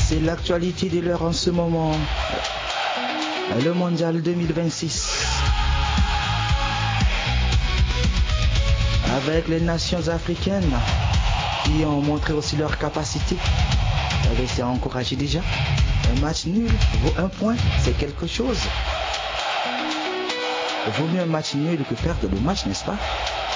C'est l'actualité de l'heure en ce moment. Le mondial 2026. Avec les nations africaines qui ont montré aussi leur capacité. C'est encouragé déjà. Un match nul vaut un point, c'est quelque chose. Vaut mieux un match nul que perdre le match, n'est-ce pas?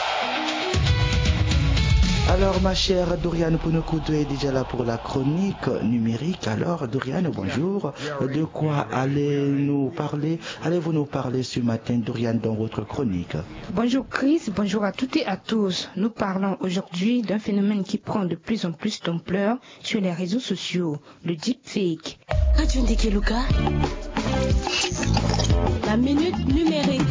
Alors ma chère Doriane Pounoukoutou est déjà là pour la chronique numérique. Alors Doriane, bonjour. De quoi allez-vous nous parler ce matin, Doriane, dans votre chronique? Bonjour Chris, bonjour à toutes et à tous. Nous parlons aujourd'hui d'un phénomène qui prend de plus en plus d'ampleur sur les réseaux sociaux, le deepfake. Radio Ndekeluka, la minute numérique.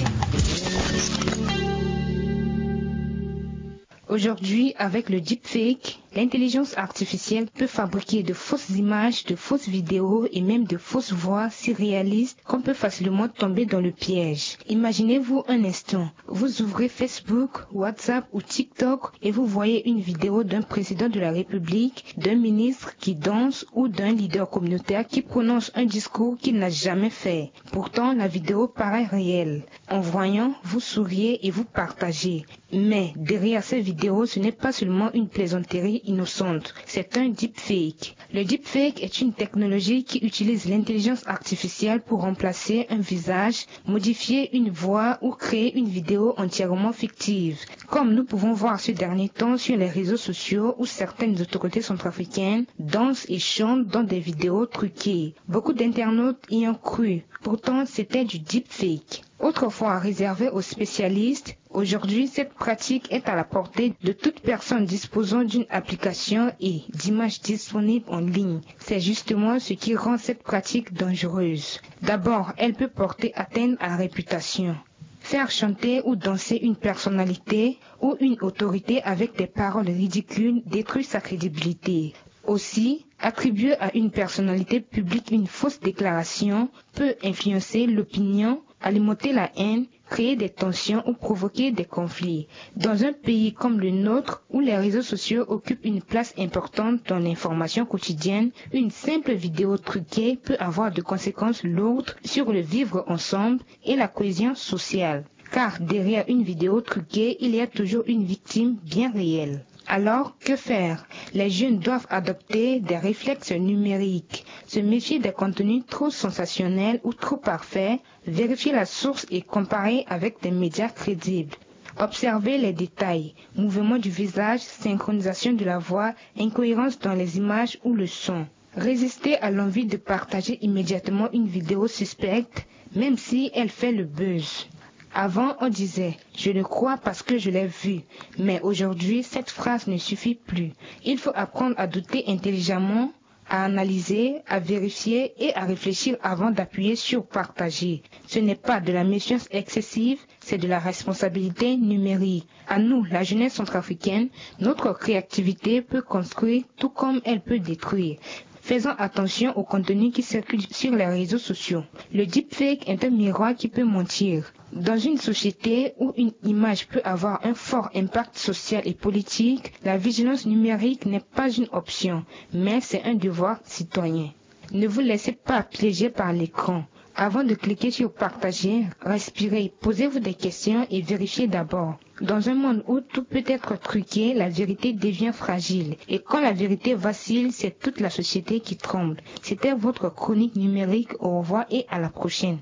Aujourd'hui, avec le deepfake, l'intelligence artificielle peut fabriquer de fausses images, de fausses vidéos et même de fausses voix si réalistes qu'on peut facilement tomber dans le piège. Imaginez-vous un instant, vous ouvrez Facebook, WhatsApp ou TikTok et vous voyez une vidéo d'un président de la République, d'un ministre qui danse ou d'un leader communautaire qui prononce un discours qu'il n'a jamais fait. Pourtant, la vidéo paraît réelle. En voyant, vous souriez et vous partagez. Mais derrière ces vidéos, ce n'est pas seulement une plaisanterie innocente, c'est un deepfake. Le deepfake est une technologie qui utilise l'intelligence artificielle pour remplacer un visage, modifier une voix ou créer une vidéo entièrement fictive. Comme nous pouvons voir ces derniers temps sur les réseaux sociaux où certaines autorités centrafricaines dansent et chantent dans des vidéos truquées. Beaucoup d'internautes y ont cru. Pourtant, c'était du deepfake. Autrefois réservé aux spécialistes, aujourd'hui cette pratique est à la portée de toute personne disposant d'une application et d'images disponibles en ligne. C'est justement ce qui rend cette pratique dangereuse. D'abord, elle peut porter atteinte à la réputation. Faire chanter ou danser une personnalité ou une autorité avec des paroles ridicules détruit sa crédibilité. Aussi, attribuer à une personnalité publique une fausse déclaration peut influencer l'opinion, alimenter la haine, créer des tensions ou provoquer des conflits. Dans un pays comme le nôtre, où les réseaux sociaux occupent une place importante dans l'information quotidienne, une simple vidéo truquée peut avoir de conséquences lourdes sur le vivre ensemble et la cohésion sociale. Car derrière une vidéo truquée, il y a toujours une victime bien réelle. Alors, que faire? Les jeunes doivent adopter des réflexes numériques, se méfier des contenus trop sensationnels ou trop parfaits, vérifier la source et comparer avec des médias crédibles. Observer les détails, mouvement du visage, synchronisation de la voix, incohérence dans les images ou le son. Résister à l'envie de partager immédiatement une vidéo suspecte, même si elle fait le buzz. Avant, on disait « je le crois parce que je l'ai vu », mais aujourd'hui, cette phrase ne suffit plus. Il faut apprendre à douter intelligemment, à analyser, à vérifier et à réfléchir avant d'appuyer sur « partager ». Ce n'est pas de la méfiance excessive, c'est de la responsabilité numérique. À nous, la jeunesse centrafricaine, notre créativité peut construire tout comme elle peut détruire. Faisons attention au contenu qui circule sur les réseaux sociaux. Le deepfake est un miroir qui peut mentir. Dans une société où une image peut avoir un fort impact social et politique, la vigilance numérique n'est pas une option, mais c'est un devoir citoyen. Ne vous laissez pas piéger par l'écran. Avant de cliquer sur partager, respirez, posez-vous des questions et vérifiez d'abord. Dans un monde où tout peut être truqué, la vérité devient fragile. Et quand la vérité vacille, c'est toute la société qui tremble. C'était votre chronique numérique. Au revoir et à la prochaine.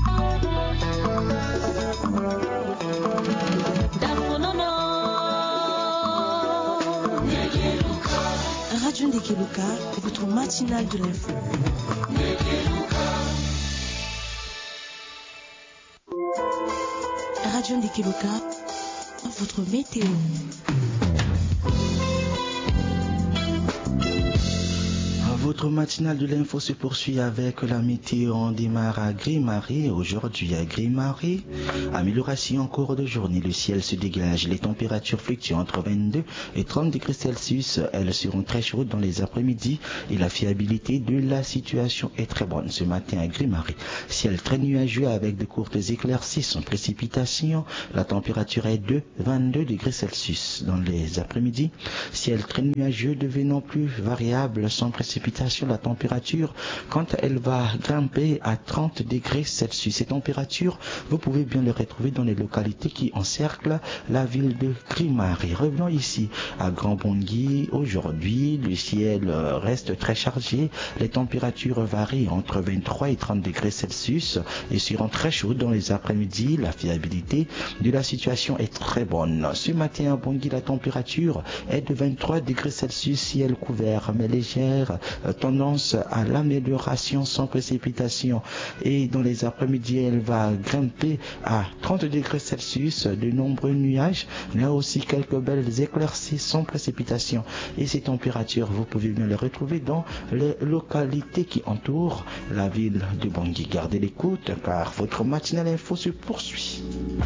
Radio Ndekeluka, votre matinale de l'info. Radio Ndekeluka, votre météo. Votre matinale de l'info se poursuit avec la météo. On démarre à Gris-Marie. Aujourd'hui à Gris-Marie, amélioration en cours de journée. Le ciel se dégage. Les températures fluctuent entre 22 et 30 degrés Celsius. Elles seront très chaudes dans les après-midi et la fiabilité de la situation est très bonne. Ce matin à Gris-Marie, ciel très nuageux avec de courtes éclaircies sans précipitation. La température est de 22 degrés Celsius. Dans les après-midi, ciel très nuageux devenant plus variable sans précipitation précipitations, la température, quand elle va grimper à 30 degrés Celsius. Ces températures, vous pouvez bien les retrouver dans les localités qui encerclent la ville de Grimari. Revenons ici à Grand-Bangui. Aujourd'hui, le ciel reste très chargé. Les températures varient entre 23 et 30 degrés Celsius et seront très chaudes dans les après-midi. La fiabilité de la situation est très bonne. Ce matin à Bangui, la température est de 23 degrés Celsius, ciel couvert mais légère, tendance à l'amélioration sans précipitation. Et dans les après-midi, elle va grimper à 30 degrés Celsius, de nombreux nuages, là aussi quelques belles éclaircies sans précipitation. Et ces températures, vous pouvez bien les retrouver dans les localités qui entourent la ville de Bangui. Gardez l'écoute car votre matinale info se poursuit.